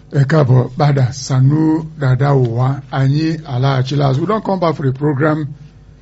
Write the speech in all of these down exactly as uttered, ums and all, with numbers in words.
Ekabo Bada Sanu Dadawa Anyi Ala Chilas. We don't come back for the program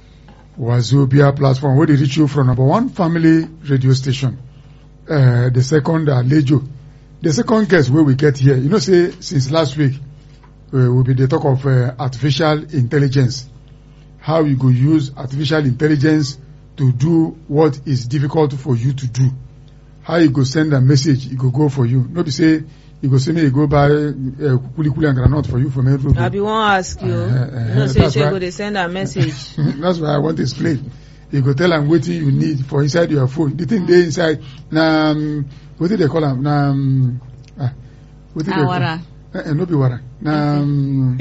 Wazobia platform where they reach you from number one family radio station. Uh, the second uh, Lejo. The second guest where we get here, you know, say since last week uh, will be the talk of uh, artificial intelligence. How you go use artificial intelligence to do what is difficult for you to do. How you go send a message, it go go for you. Nobody say you go send me, you go buy kuli kuli and granite for you for me. I be want ask you. Uh, uh, no say she go they send a message. That's why I want to explain. You go tell them what you need for inside your phone. The thing they inside na um, what did they call them? Na um, ah, what did they call them? Uh, uh, no be wara. Na um,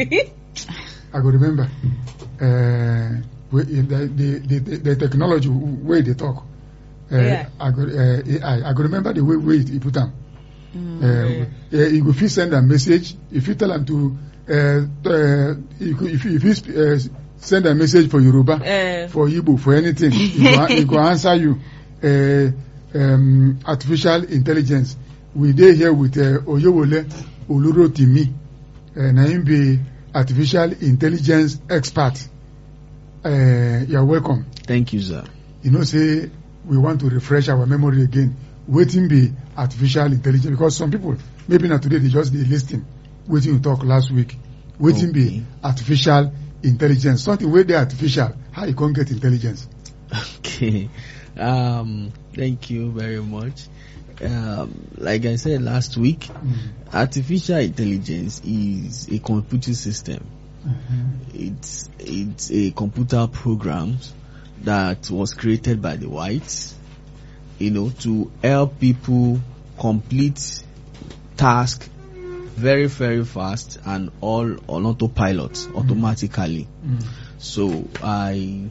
I go remember. Uh, the, the, the, the technology way they talk. Uh, yeah. I go, uh, A I. I go remember the way, way he put them. Mm, uh, yeah. uh, you if send a message, if you tell them to, uh, uh, if you, if you uh, send a message for Yoruba, uh. for Igbo, for anything, he go answer you. Uh, um, artificial intelligence. We dey here with uh, Oyewole Olurotimi, uh, na him be artificial intelligence expert. Uh, you're welcome. Thank you, sir. You know, say we want to refresh our memory again. Waiting be artificial intelligence because some people maybe not today they just they listening. Waiting to talk last week. Waiting okay. be artificial intelligence. Something where they artificial. How you can't get intelligence? Okay. Um. Thank you very much. Um, like I said last week, mm. artificial intelligence is a computer system. Mm-hmm. It's it's a computer program that was created by the whites, you know, to help people complete tasks very very fast and all on autopilot mm. automatically. Mm. So I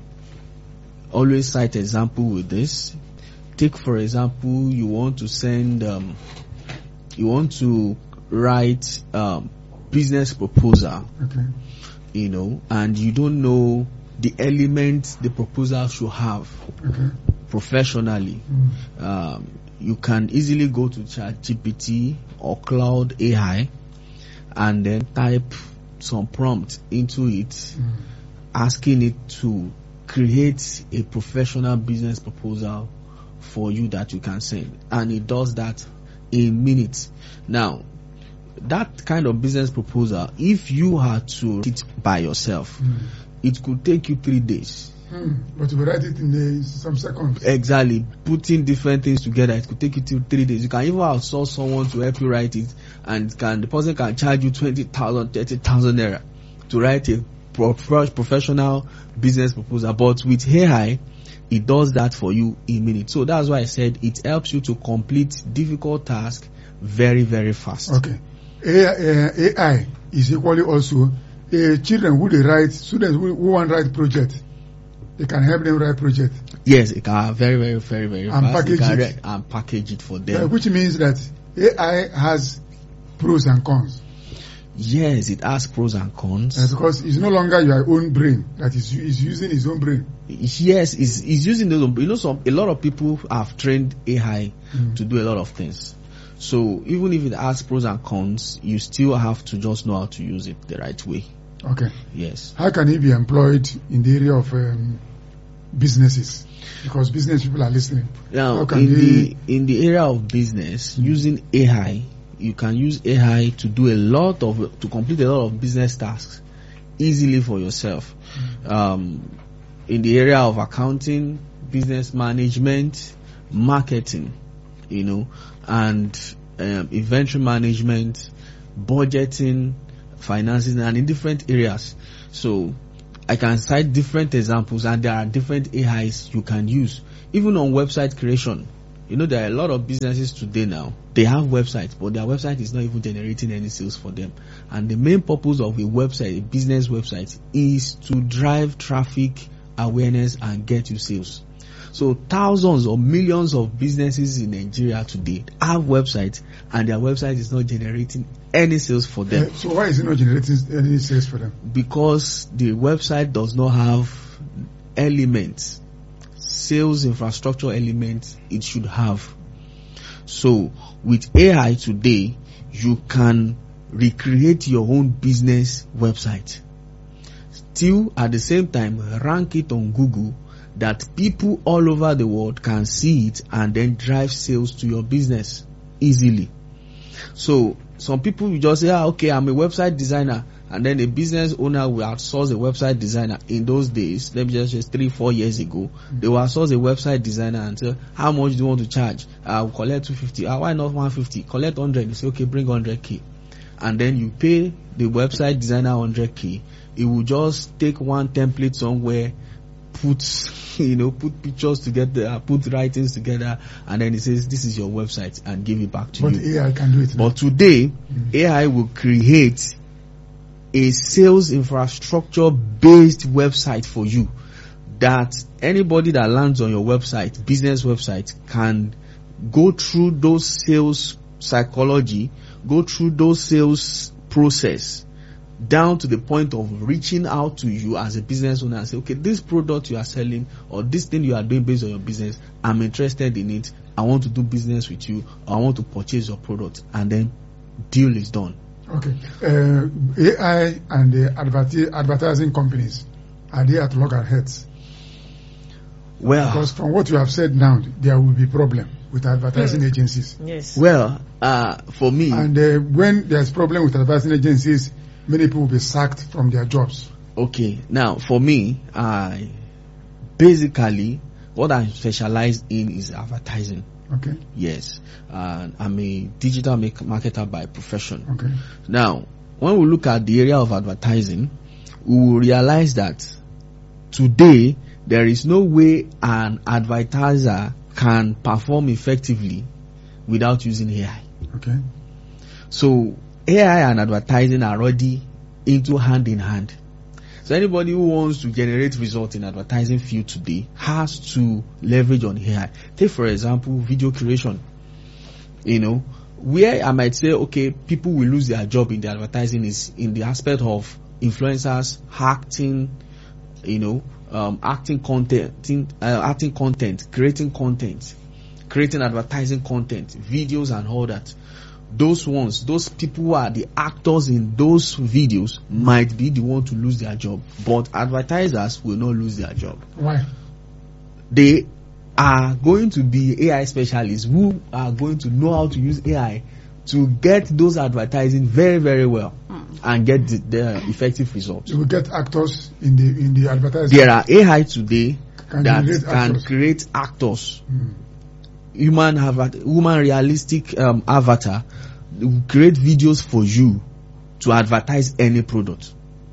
always cite example with this. Take for example, you want to send, um, you want to write um, business proposal, okay. you know, and you don't know the elements the proposal should have okay. professionally. Mm. Um, you can easily go to ChatGPT or Cloud A I and then type some prompt into it, mm. asking it to create a professional business proposal for you that you can send, and it does that in minutes. Now, that kind of business proposal, if you had to write it by yourself, mm. it could take you three days. Mm. But you write it in the, some seconds. Exactly. Putting different things together, it could take you two, three days. You can even outsource someone to help you write it, and can the person can charge you twenty thousand, thirty thousand naira to write a pro- professional business proposal. But with A I, it does that for you in minutes. So that's why I said it helps you to complete difficult tasks very, very fast. Okay. A I is equally also uh, children who they write, students who, who want to write project. They can help them write project. Yes, it can very, very, very, very and fast. Package it. Write and package it for them. Yeah, which means that A I has pros and cons. Yes, it has pros and cons. Uh, because it's no longer your own brain that is is using his own brain. Yes, it's, it's using those. You know, some a lot of people have trained A I mm. to do a lot of things. So even if it has pros and cons, you still have to just know how to use it the right way. Okay. Yes. How can it be employed in the area of um, businesses? Because business people are listening. Now, in the in the area of business, mm. using A I. You can use A I to do a lot of, to complete a lot of business tasks easily for yourself. Mm-hmm. Um, in the area of accounting, business management, marketing, you know, and um, inventory management, budgeting, financing, and in different areas. So I can cite different examples, and there are different A Is you can use, even on website creation. You know, there are a lot of businesses today now. They have websites, but their website is not even generating any sales for them. And the main purpose of a website, a business website, is to drive traffic, awareness, and get you sales. So thousands or millions of businesses in Nigeria today have websites, and their website is not generating any sales for them. Uh, so why is it not generating any sales for them? Because the website does not have elements, sales infrastructure elements it should have. So with A I today, you can recreate your own business website. Still, at the same time, rank it on Google that people all over the world can see it and then drive sales to your business easily. So, some people will just say, ah, okay, I'm a website designer, and then a business owner will outsource a website designer. In those days, let me just say three, four years ago, they will outsource a website designer and say, how much do you want to charge? I'll collect two hundred fifty. Ah, why not one hundred fifty? Collect one hundred. You say, okay, bring one hundred K. And then you pay the website designer one hundred K. It will just take one template somewhere, put, you know, put pictures together, uh, put writings together, and then it says, this is your website, and give it back to but you. But A I can do it now. But today, mm. A I will create a sales infrastructure based website for you that anybody that lands on your website, business website, can go through those sales psychology, go through those sales process down to the point of reaching out to you as a business owner and say, okay, this product you are selling or this thing you are doing based on your business, I'm interested in it. I want to do business with you. Or I want to purchase your product, and then deal is done. Okay. Uh, A I and the adverti- advertising companies, are they at loggerheads? Well, because from what you have said now, there will be problem with advertising mm. agencies. Yes. Well, uh, for me, and uh, when there's problem with advertising agencies, many people will be sacked from their jobs. Okay. Now, for me, I basically what I specialize in is advertising. Okay. Yes. Uh, I'm a digital make- marketer by profession. Okay. Now, when we look at the area of advertising, we will realize that today there is no way an advertiser can perform effectively without using A I. Okay. So A I and advertising are already into hand in hand. So anybody who wants to generate results in advertising field today has to leverage on A I. Take for example, video creation. You know, where I might say, okay, people will lose their job in the advertising is in the aspect of influencers acting, you know, um, acting content, uh, acting content, creating content, creating advertising content, videos and all that. Those ones, those people who are the actors in those videos might be the one to lose their job, but advertisers will not lose their job. Why? They are going to be A I specialists who are going to know how to use A I to get those advertising very, very well mm. and get the, the effective results. You will get actors in the in the advertising. There are A I today can that can actors. create actors. Mm. Human avatar, human realistic um, avatar, create videos for you to advertise any product,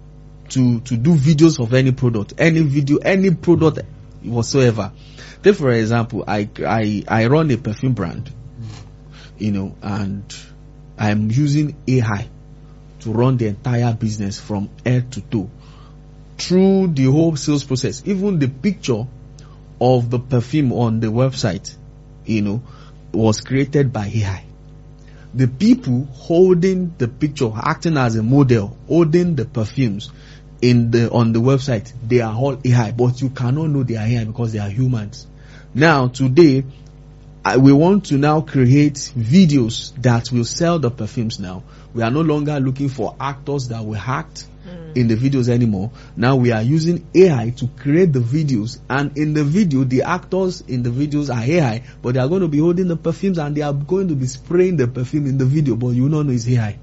to to do videos of any product, any video, any product whatsoever. Take for example, I I I run a perfume brand, you know, and I'm using A I to run the entire business from head to toe through the whole sales process. Even the picture of the perfume on the website, you know, was created by A I. The people holding the picture, acting as a model, holding the perfumes in the on the website, they are all A I, but you cannot know they are A I because they are humans. Now, today, I, we want to now create videos that will sell the perfumes now. We are no longer looking for actors that will act mm. in the videos anymore. Now we are using A I to create the videos, and in the video, the actors in the videos are A I, but they are going to be holding the perfumes and they are going to be spraying the perfume in the video, but you don't know it's A I.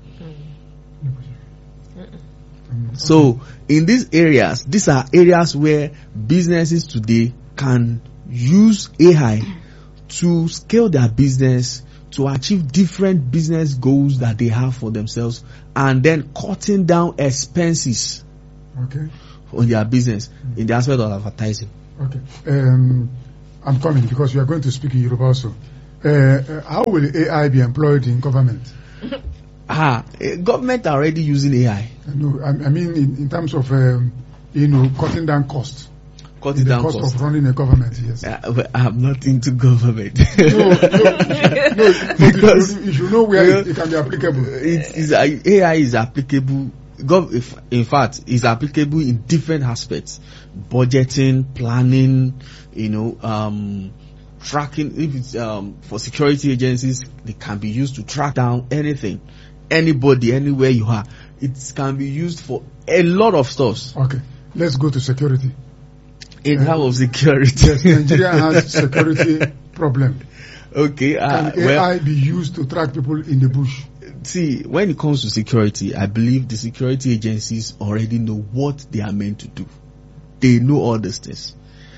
Mm. So, in these areas, these are areas where businesses today can use A I to scale their business, to achieve different business goals that they have for themselves, and then cutting down expenses okay. on their business mm. in the aspect of advertising. Okay. Um, I'm coming because we are going to speak in Yoruba also. Uh, uh, how will A I be employed in government? Ah, uh, government are already using A I. No, I, I mean in, in terms of um, you know cutting down costs. Cutting down cost cost of running a government, yes. Uh, well, I'm not into government. no, no, no, because you, you should know where it, it can be applicable. It is uh, A I is applicable. Gov, if, in fact, is applicable in different aspects: budgeting, planning, you know, um, tracking. If it's um, for security agencies, they can be used to track down anything. anybody, anywhere you are. It can be used for a lot of stuff. Okay, let's go to security. In uh, terms of security. Yes, Nigeria has security problem. Okay. Uh, Can A I well, be used to track people in the bush? See, when it comes to security, I believe the security agencies already know what they are meant to do. They know all these things.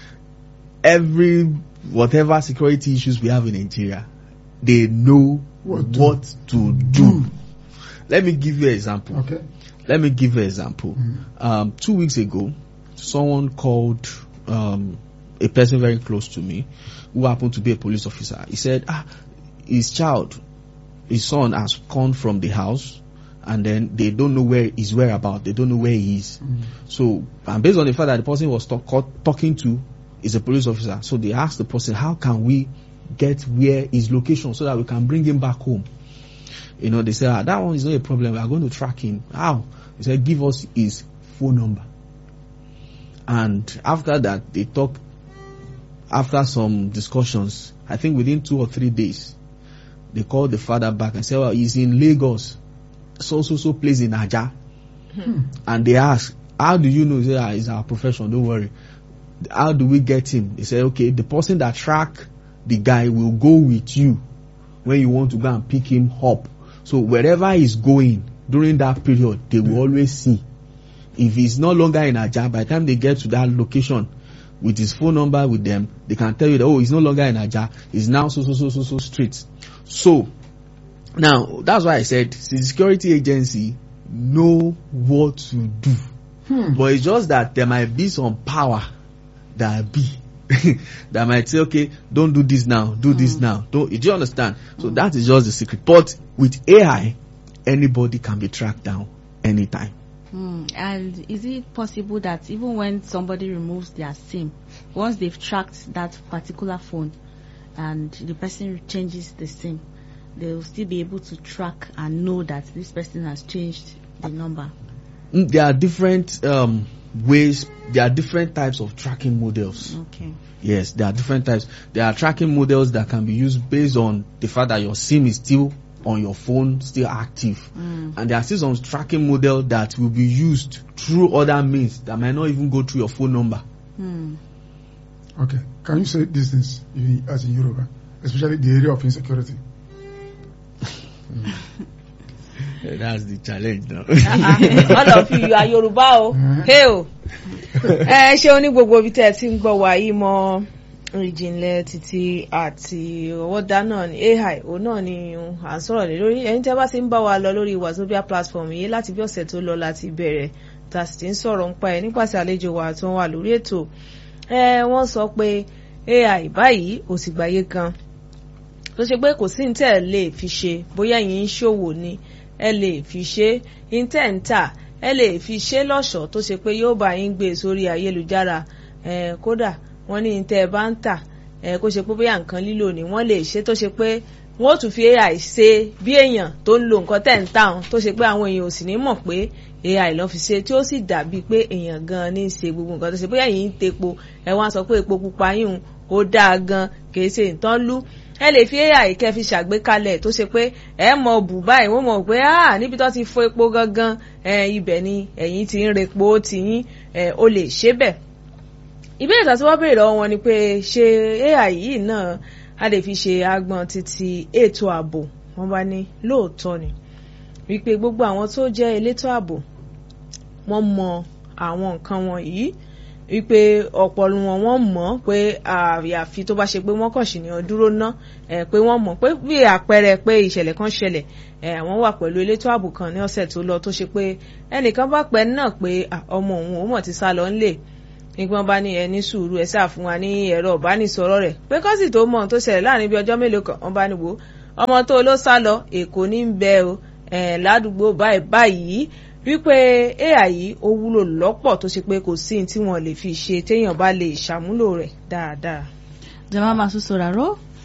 Every, whatever security issues we have in Nigeria, they know what, what to, to do. do. Let me give you an example. Okay. Let me give you an example. Mm. Um, two weeks ago, someone called um, a person very close to me who happened to be a police officer. He said, ah, his child, his son has gone from the house and then they don't know where his whereabouts. They don't know where he is. Mm. So, and based on the fact that the person was talk, talking to is a police officer, so they asked the person, how can we get where his location so that we can bring him back home? You know, they said, ah, that one is not a problem. We are going to track him. How? He said, give us his phone number. And after that, they talked, after some discussions, I think within two or three days, they called the father back and said, well, he's in Lagos, so, so, so place in Aja. Hmm. And they asked, how do you know? He said, ah, it's our profession, don't worry. How do we get him? He said, okay, the person that track the guy will go with you when you want to go and pick him up. So wherever he's going during that period, they will always see. If he's no longer in Aja, by the time they get to that location with his phone number with them, they can tell you that, oh, he's no longer in Aja, he's now so, so, so, so, so streets. So, now, that's why I said, the security agency know what to do. Hmm. But it's just that there might be some power that be. that might say, okay, don't do this now, do mm. this now. Don't, do you understand? So mm. that is just the secret. But with A I, anybody can be tracked down anytime. Mm. And is it possible that even when somebody removes their SIM, once they've tracked that particular phone and the person changes the SIM, they will still be able to track and know that this person has changed the number? Mm, there are different um, ways, there are different types of tracking models. Okay. Yes, there are different types. There are tracking models that can be used based on the fact that your SIM is still on your phone, still active. Mm. And there are still some tracking model that will be used through other means that might not even go through your phone number. Mm. Okay. Can you say these things in, as in Yoruba, especially the area of insecurity? mm. Yeah, that's the challenge now. Uh-uh. All of you, you are Yoruba. Oh. Uh-huh. Hey, oh. Eh, ṣé oní gbogbo bí tẹ́ ti ń gbọ́ wá yìí mọ́ ìjìnlẹ̀ títí àti ọwọ́dá náà ni A I o náà ni à ń sọ̀rọ̀ lé lórí. Ẹ̀yin tẹ́ bá ti ń bá wa lọ lórí Wazobia platform yìí láti bí ọ̀sẹ̀ tó lọ láti bẹ̀rẹ̀ tá a sì ti ń sọ̀rọ̀ nípa ẹ̀ nípasẹ̀ àlejò wa tó ń wà lórí ètò. Eh, wọ́n sọ pé A I báyìí ò sì gbàyé kan tó ṣe pé kò sí ní tẹ́ lè fi ṣe bóyá yín ń ṣòwò ni ẹ lè fi ṣe intenta ẹ lè fi ṣe lọ́ṣọ̀ọ́ tó ṣe pé yóò bá yín gbé sórí ayélujára ẹ kódà wọ́n ní tẹ́ ẹ bá ń tà ẹ kó ṣe pé bóyá nǹkan lílò ni wọ́n lè ṣe tó ṣe pé wọ́n ó tún fi A I ṣe bí èèyàn tó ń lo nǹkan tẹ́ ń tà hàn tó ṣe pé àwọn èèyàn ò sì ní mọ̀ pé A I ló fi ṣe tí ó sì dàbí pé èèyàn gan ní í ṣe gbogbo nǹkan tó ṣe bóyá yín ń tepo ẹ wá sọ pé epo pupa yín ó dáa gan kì í ṣe nǹkan lú ẹ lè fi A I kẹ́ fi ṣàgbékalẹ̀ tó ṣe pé ẹ mọ bù báyìí wọ́n mọ̀ pé ah níbi tó ti fọ epo gangan ẹ ibẹ̀ ni ẹ̀yin ti ń repo ti yín ẹ ó lè ṣe bẹ́ẹ̀. ìbéèrè tó ti wọ́n béèrè lọ́wọ́ wọn ni pé ṣé A I yìí náà a lè fi ṣe agbọn títí ètò ààbò wọ́n bá ní lóòótọ́ ni wípé gbogbo àwọn tó jẹ́ elétò ààbò wọ́n mọ àwọn nǹkan wọ̀nyí wípé ọ̀pọ̀ wọn wọ́n mọ̀ pé àyàfi tó bá ṣe pé wọ́n kàn sí ní ọdúró ná ẹ̀ pé wọ́n mọ̀ pé bí àpẹẹrẹ pé ìṣẹ̀lẹ̀ kan ṣẹlẹ̀ ẹ̀ wọ́n wà pẹ̀lú elétò ààbò kan ní ọ̀sẹ̀ tó lọ tó ṣe pé ẹnìkan bá pẹ́ náà pé ọmọ òun ò mọ̀ ti sá lọ ńlẹ̀ nígbà wọn bá ní ẹni sùúrù ẹ sáà fún wa ní ẹ̀rọ ìbánisọ̀rọ̀ rẹ̀ pé kọ́sì tó mọ̀ tó ṣẹlẹ̀ láàrin bí ọjọ́ mélòó kan wọ́n bá ní wo ọmọ tó ló sá lọ Èkó ní ń bẹ o ẹ̀ ládùúgbò báyìí báyìí wípé A I yìí ó wúlò lọ́pọ̀ tó ṣe pé kò sí tí wọ́n lè fi ṣe téèyàn bá lè ṣàmúlò rẹ̀ dáadáa. Jama'a masu sauraro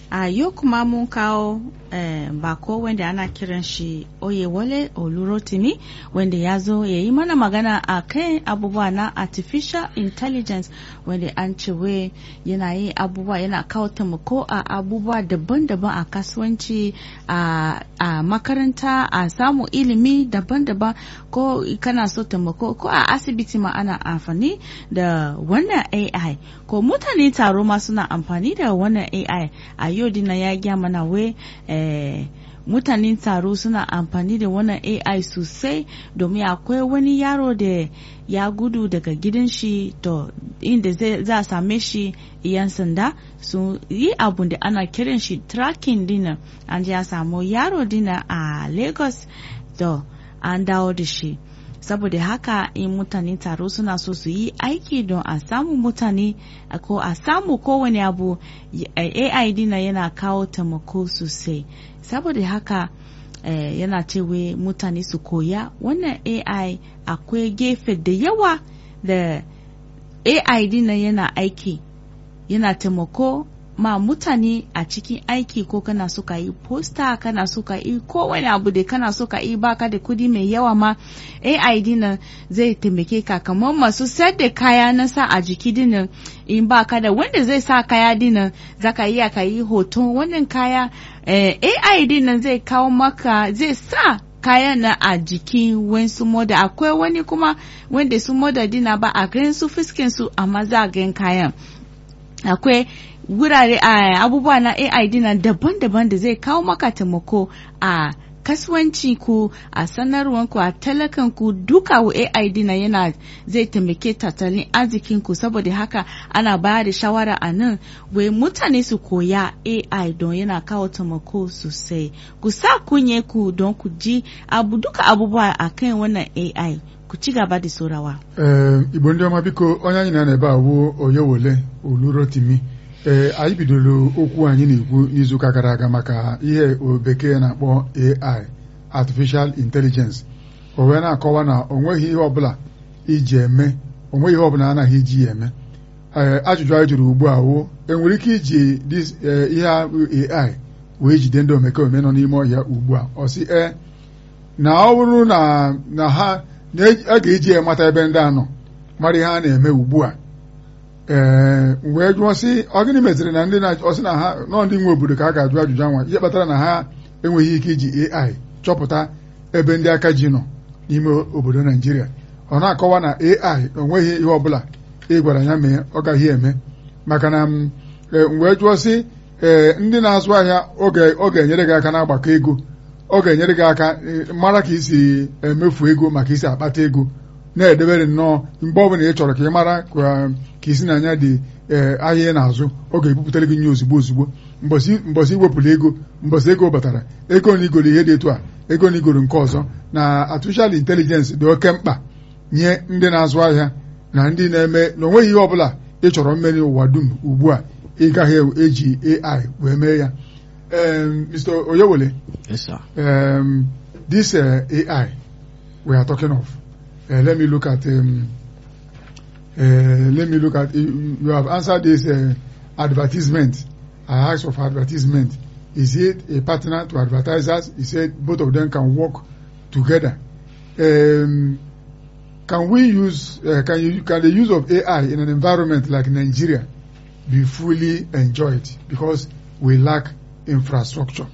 a yau kuma mun kawo eh, bako wanda ana kiran shi Oyewole Olurotimi wanda ya zo ya yi mana magana a kan abubuwa na artificial intelligence wanda an cewa yana yi abubuwa yana kawo taimako a abubuwa daban-daban a kasuwanci a, a makaranta a samu ilimi daban-daban ko kana so taimako ko a asibiti ma ana amfani da wannan A I ko mutane taro ma suna amfani da wannan A I a yau dina ya gya mana we eh, mutanen taro suna amfani da wannan A I sosai domin akwai wani yaro da ya gudu daga gidan shi to inda za a same shi yan sanda su yi abun da ana kiran shi tracking dina an ya samu yaro dina a Lagos to an dawo da shi saboda haka in mutane taro suna so su yi aiki don a samu mutane ko a samu kowane abu A I dina yana kawo taimako sosai saboda haka eh, yana cewa mutane su koya wannan A I akwai gefe da yawa da A I dina yana aiki yana taimako ma mutane a cikin aiki ko kana so ka yi posta kana so ka yi kowane abu da kana so ka yi baka da kudi mai yawa ma A I dinan zai taimake ka kamar masu sayar da kaya na sa a jiki dinan in baka da wanda zai sa kaya dinan zaka iya ka yi hoton wannan kaya eh, A I dinan zai kawo maka zai sa kayan na a jikin wasu moda akwai wani kuma wanda su moda dina ba a ganin su fuskin su amma za a gan kayan akwai wurare a abubuwa na A I dina daban-daban da zai kawo maka taimako a kasuwanci ku a sanarwar ku a talakan ku duka wa A I dina yana zai taimake tattalin arzikin ku saboda haka ana bayar da shawara a nan wai mutane su koya A I don yana kawo taimako sosai ku sa kunye ku don ku ji abu duka abubuwa akan wannan A I ku ci gaba da sorawa. Eh, Igbo ndị ọma biko onye anyị na ebe a wo Oyewole Olurotimi ee anyị bidoro okwu anyị na-ekwu n'izuụka gara aga maka ihe bekee na-akpọ A I artificial intelligence o wee na-akọwa na onweghị ihe ọbụla iji eme onweghị ihe ọbụla anaghị iji ya eme ee ajụjụ anyị jụrụ ugbu a wo enwere ike iji ihe A I wee jide ndị omekome nọ n'ime ọhịa ugbu a ọ sị ee na ọ bụrụ na na ha a ga-eji ya mata ebe ndị a nọ mara ihe a na-eme ugbu a ee wee jụọ sị ọ gịnị meziri na ndị na-ọsị na ha nọ ndị nwe obodo ka a ga-ajụ ajụjụ anwa ihe kpatara na ha enweghị ike iji A I chọpụta ebe ndị aka ji nọ n'ime obodo Naijiria ọ na-akọwa na A I onweghị ihe ọbụla ị gwara ya mee ọ gaghị eme maka na wee jụọ sị ee ndị na-azụ ahịa ọ ga-enyere gị aka n'agbakọ ego ọ ga-enyere gị aka mara ka isi emefu ego maka isi akpata ego na-edebere nnọọ mgbe ọbụla ị chọrọ ka ị mara ka isi n'anya dị ahịa ị na-azụ ọ ga-ebupụtara gị nye ozugbo ozugbo mbọsị iwepụrụ ego mbọsị ego batara ego na igoro ihe dị etu a ego na igoro nke ọzọ na artificial intelligence dị oke mkpa nye ndị na-azụ ahịa na ndị na-eme na onweghị ihe ọbụla ị chọrọ mmeri ụwa dum ugbu a ị gaghị eji A I wee mee ya. Um, Mister Oyewole, yes, sir. Um, this uh, A I we are talking of, uh, let me look at, um, uh, let me look at, you, you have answered this uh, advertisement. I asked of advertisement. Is it a partner to advertisers? He said both of them can work together. Um, can we use, uh, can you, can the use of A I in an environment like Nigeria be fully enjoyed? Because we lack infrastructure.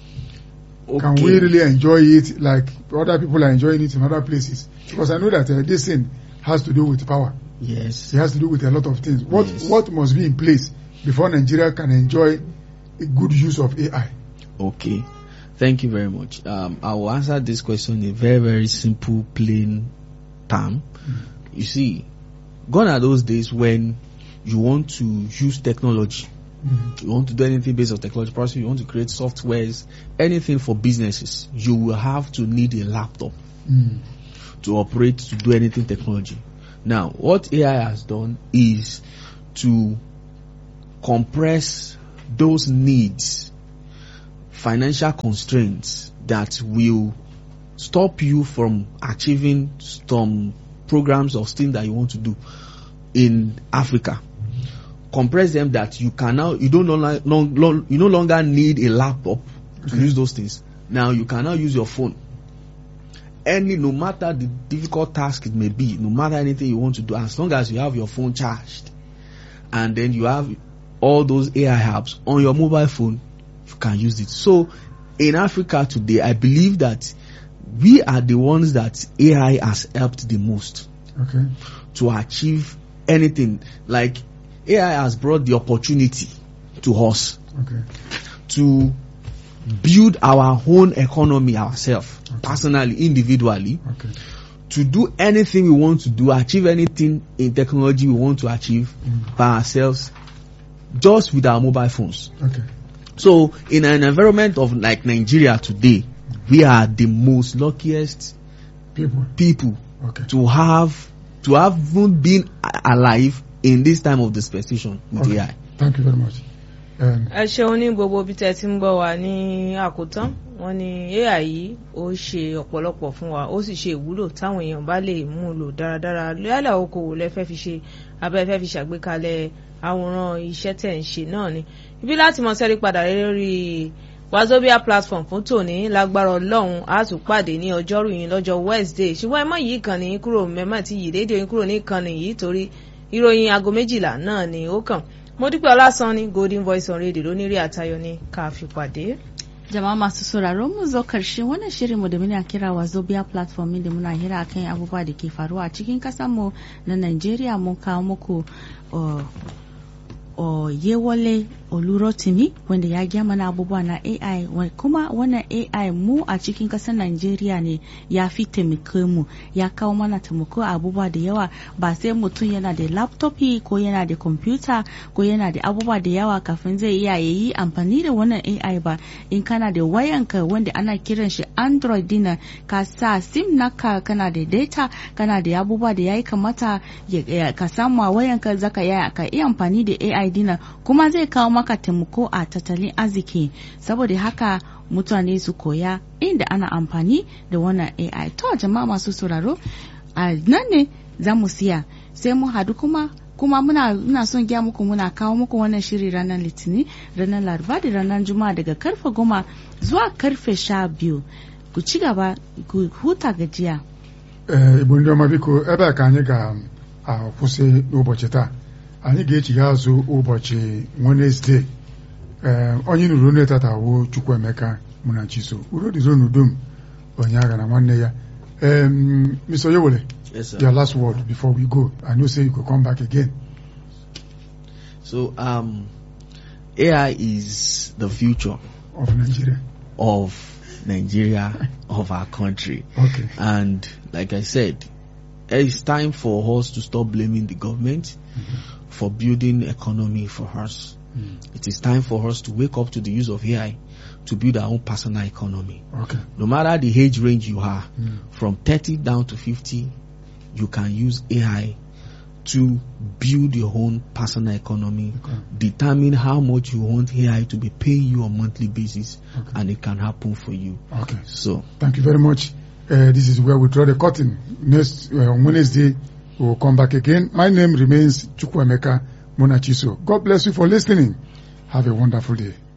Okay. Can we really enjoy it like other people are enjoying it in other places? Because I know that uh, this thing has to do with power. Yes. It has to do with a lot of things. What yes. what must be in place before Nigeria can enjoy a good use of A I? Okay. Thank you very much. Um, I will answer this question in a very, very simple, plain term. Mm. You see, gone are those days when you want to use technology. Mm-hmm. You want to do anything based on technology, possibly you want to create softwares, anything for businesses, you will have to need a laptop mm. to operate, to do anything technology. Now, what A I has done is to compress those needs, financial constraints that will stop you from achieving some programs or things that you want to do in Africa, compress them that you can now, you don't no, no, no, you no longer need a laptop to Okay. use those things. Now you can now use your phone. Any, no matter the difficult task it may be, no matter anything you want to do, as long as you have your phone charged, and then you have all those A I apps on your mobile phone, you can use it. So in Africa today, I believe that we are the ones that A I has helped the most Okay. to achieve anything. Like A I has brought the opportunity to us Okay. to build our own economy ourselves, Okay. personally, individually, Okay. to do anything we want to do, achieve anything in technology we want to achieve Mm. by ourselves, just with our mobile phones. Okay. So in an environment of like Nigeria today, we are the most luckiest People. people Okay. to have to have even been a- alive in this time of dispensation with Okay. A I. Thank you very much. Um, ẹ ṣeun ní gbogbo bí tẹ́ ti ń gbọ́ wa ní àkótán wọ́n ní A I yìí ó ṣe ọ̀pọ̀lọpọ̀ fún wa ó sì ṣe ìwúlò táwọn èèyàn bá lè mú un lò dáradára yálà okòwò lẹ fẹ́ fi ṣe abẹ́ fẹ́ fi ṣàgbékalẹ̀ àwòrán iṣẹ́ tẹ̀ ń ṣe náà ni ibi láti mọ sẹ́rí padà lórí Wazobia platform fún tòní lágbára Ọlọ́run á tún pàdé ní ọjọ́rú yìí lọ́jọ́ Wednesday ṣùgbọ́n ẹ má yí ìkànnì kúrò mẹ́mà tí yìí rédíò yín kúrò ní ìkànnì yìí torí ìròyìn aago méjìlá náà ni ó kàn mo dúpẹ́ Ọlásànní Golden Voice on Radio lónírí àtayọ ní ká fi pàdé. Jama'a masu sauraro mu zo karshe wannan shirinmu da muna kira Wazobia platform inda muna hira akan abubuwa da ke faruwa a cikin mu na Nigeria mun kawo muku uh, uh, Yewale Olurotimi wanda ya gya mana abubuwa na A I kuma wannan A I mu a cikin kasar Nigeria ne ya fi taimake mu ya kawo mana taimako abubuwa da yawa ba sai mutum yana da laptopi ko yana da computer ko yana da abubuwa da yawa kafin zai iya yi amfani da wannan A I ba in kana da wayanka wanda ana kiran shi Android dina ka sa sim naka kana da data kana da abubuwa da yayi kamata ka samu a wayanka zaka iya ka iya amfani da A I dina kuma zai kawo maka taimako a tattalin arziki saboda haka mutane su koya inda ana amfani da wannan A I to jama'a masu sauraro a nan ne za mu siya sai mu hadu kuma kuma muna muna son gaya muku muna kawo muku wannan shiri ranar litinin ranar laraba da ranar juma'a daga karfe goma zuwa karfe sha biyu ku ci gaba ku huta gajiya. Igbo ndị ọma biko ebe a ka anyị ga-akwụsị n'ụbọchị taa anyị ga-echigha azụ ụbọchị Wednesday onye nụrụ onu tata wo Chukwuemeka Munachiso udo dịrị unu dum onye agha na nwanne ya. Mister Yewale, Yes, sir. your last word before we go. I know say you could come back again. So um, A I is the future Of Nigeria. of Nigeria, of our country. Okay. And like I said, it's time for us to stop blaming the government Mm-hmm. for building economy for us. Mm. It is time for us to wake up to the use of A I to build our own personal economy. Okay. No matter the age range you are, Mm. from thirty down to fifty, you can use A I to build your own personal economy, Okay. determine how much you want A I to be paying you on a monthly basis, Okay. and it can happen for you. Okay. So, Thank you very much. Uh, this is where we draw the curtain. Next uh, on Wednesday, we will come back again. My name remains Chukwuemeka Munachiso. God bless you for listening. Have a wonderful day.